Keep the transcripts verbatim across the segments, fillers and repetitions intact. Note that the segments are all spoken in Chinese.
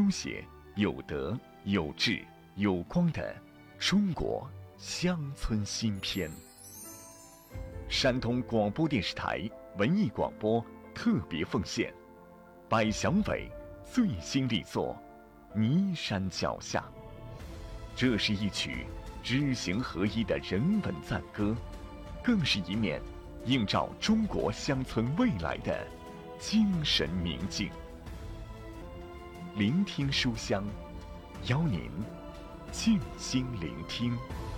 优写、有德、有志、有光的中国乡村新篇。山东广播电视台文艺广播特别奉献百祥伟最新力作《泥山脚下》。这是一曲知行合一的人文赞歌，更是一面映照中国乡村未来的精神明镜。聆听书香，邀您静心聆听。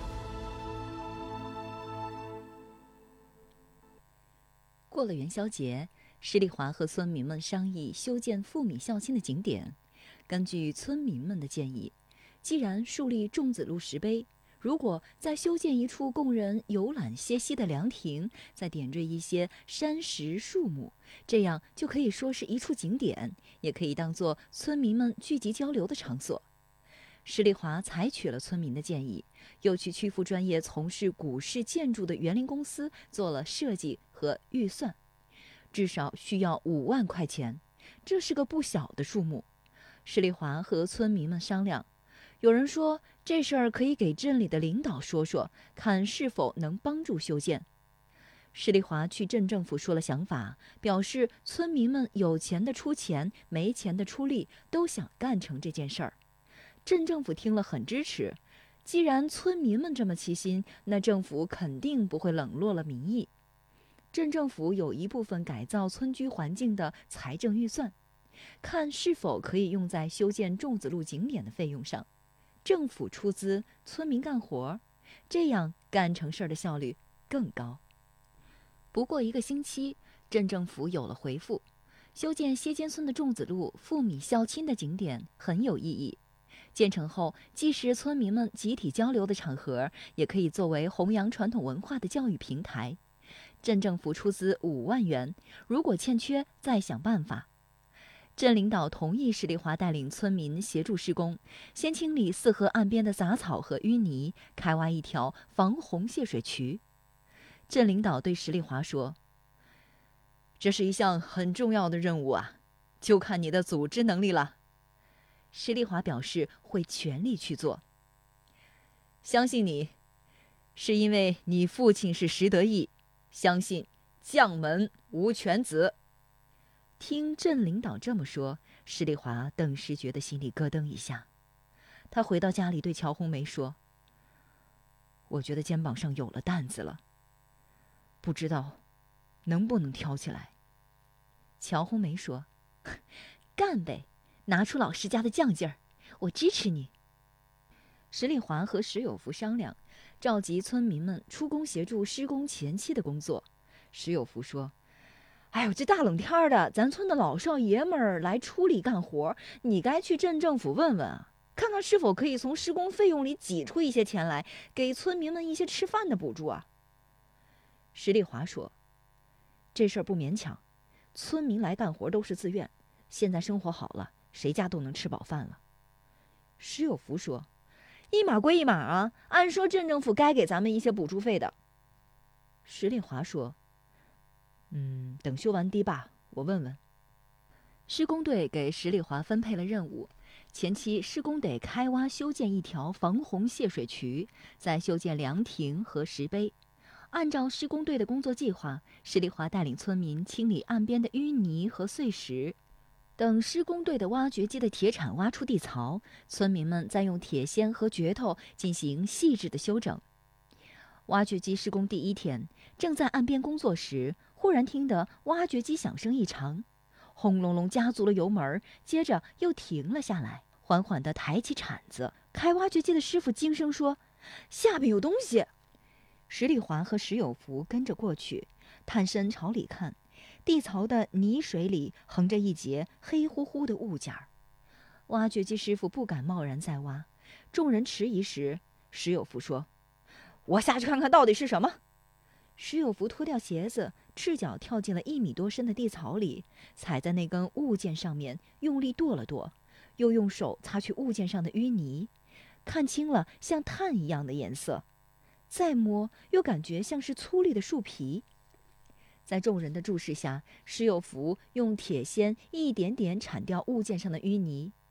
过了元宵节，施丽华和村民们商议修建富米孝亲的景点。根据村民们的建议，既然树立种子路石碑，如果再修建一处供人游览歇息的凉亭，再点缀一些山石树木，这样就可以说是一处景点，也可以当作村民们聚集交流的场所。施丽华采取了村民的建议，又去曲阜专业从事古式建筑的园林公司做了设计和预算，至少需要五万块钱，这是个不小的数目。施丽华和村民们商量，有人说这事儿可以给镇里的领导说说，看是否能帮助修建。施丽华去镇政府说了想法，表示村民们有钱的出钱，没钱的出力，都想干成这件事儿。镇政府听了很支持，既然村民们这么齐心，那政府肯定不会冷落了民意。镇政府有一部分改造村居环境的财政预算，看是否可以用在修建种子路景点的费用上。政府出资，村民干活，这样干成事儿的效率更高。不过一个星期，镇政府有了回复，修建歇间村的种子路富米孝亲的景点很有意义。建成后，既是村民们集体交流的场合，也可以作为弘扬传统文化的教育平台。镇政府出资五万元，如果欠缺，再想办法。镇领导同意施丽华带领村民协助施工，先清理四河岸边的杂草和淤泥，开挖一条防洪泄水渠。镇领导对施丽华说：“这是一项很重要的任务啊，就看你的组织能力了。”施丽华表示会全力去做。相信你，是因为你父亲是石德义，相信将门无犬子。听镇领导这么说，施丽华顿时觉得心里咯噔一下。他回到家里对乔红梅说：“我觉得肩膀上有了担子了，不知道能不能挑起来。”乔红梅说：“干呗，拿出老施家的犟劲儿，我支持你。”施丽华和石有福商量，召集村民们出工协助施工前期的工作。石有福说：“哎呦，这大冷天的，咱村的老少爷们儿来出力干活，你该去镇政府问问啊，看看是否可以从施工费用里挤出一些钱来，给村民们一些吃饭的补助啊。”石丽华说：“这事儿不勉强，村民来干活都是自愿，现在生活好了，谁家都能吃饱饭了。”石有福说：“一码归一码啊，按说镇政府该给咱们一些补助费的。”石丽华说：“嗯，等修完堤坝，我问问。”施工队给石丽华分配了任务，前期施工得开挖修建一条防洪泄水渠，再修建凉亭和石碑。按照施工队的工作计划，施丽华带领村民清理岸边的淤泥和碎石。等施工队的挖掘机的铁铲挖出地槽，村民们再用铁锨和镢头进行细致的修整。挖掘机施工第一天，正在岸边工作时，忽然听得挖掘机响声异常，轰隆隆加足了油门，接着又停了下来，缓缓地抬起铲子。开挖掘机的师傅惊声说：“下边有东西！”石丽华和石有福跟着过去，探身朝里看，地槽的泥水里横着一截黑乎乎的物件儿。挖掘机师傅不敢贸然再挖，众人迟疑时，石有福说：“我下去看看到底是什么。”石有福脱掉鞋子，赤脚跳进了一米多深的地槽里，踩在那根物件上面，用力跺了跺，又用手擦去物件上的淤泥，看清了像炭一样的颜色，再摸又感觉像是粗粝的树皮。在众人的注视下，石有福用铁锨一点点铲掉物件上的淤泥，